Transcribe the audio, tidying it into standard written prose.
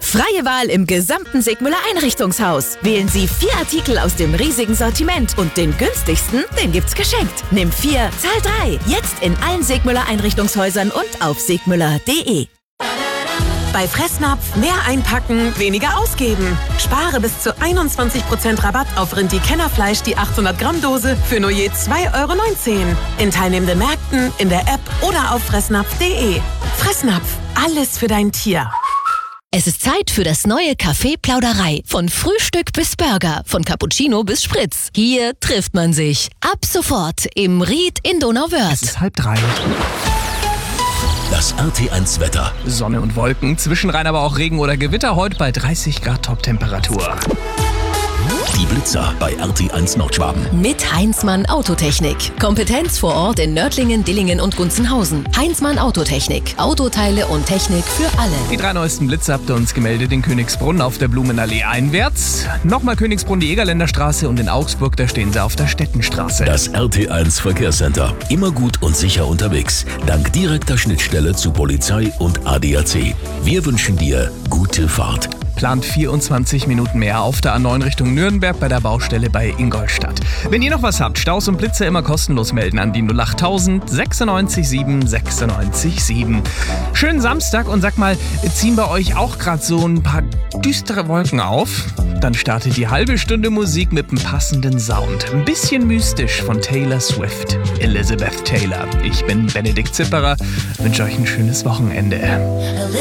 Freie Wahl im gesamten Segmüller Einrichtungshaus. Wählen Sie 4 Artikel aus dem riesigen Sortiment und den günstigsten, den gibt's geschenkt. Nimm 4, zahl 3. Jetzt in allen Segmüller Einrichtungshäusern und auf segmüller.de. Bei Fressnapf mehr einpacken, weniger ausgeben. Spare bis zu 21% Rabatt auf Rindi-Kennerfleisch die 800 Gramm Dose für nur je 2,19 € in teilnehmenden Märkten, in der App oder auf fressnapf.de. Fressnapf, alles für dein Tier. Es ist Zeit für das neue Café Plauderei. Von Frühstück bis Burger, von Cappuccino bis Spritz. Hier trifft man sich. Ab sofort im Ried in Donauwörth. Es ist 2:30. Das RT1 Wetter. Sonne und Wolken, zwischenrein aber auch Regen oder Gewitter, heute bei 30 Grad Top-Temperatur. Die Blitzer bei RT1 Nordschwaben. Mit Heinzmann Autotechnik. Kompetenz vor Ort in Nördlingen, Dillingen und Gunzenhausen. Heinzmann Autotechnik. Autoteile und Technik für alle. Die 3 neuesten Blitze habt ihr uns gemeldet in Königsbrunn auf der Blumenallee einwärts. Nochmal Königsbrunn die Egerländer Straße und in Augsburg, da stehen sie auf der Stettenstraße. Das RT1 Verkehrscenter. Immer gut und sicher unterwegs. Dank direkter Schnittstelle zu Polizei und ADAC. Wir wünschen dir gute Fahrt. Plant 24 Minuten mehr auf der A9 Richtung Nürnberg bei der Baustelle bei Ingolstadt. Wenn ihr noch was habt, Staus und Blitze immer kostenlos melden an die 08000 96 7 96 7. Schönen Samstag und sag mal, ziehen bei euch auch gerade so ein paar düstere Wolken auf? Dann startet die halbe Stunde Musik mit einem passenden Sound. Ein bisschen mystisch von Taylor Swift. Elizabeth Taylor. Ich bin Benedikt Zipperer, wünsche euch ein schönes Wochenende.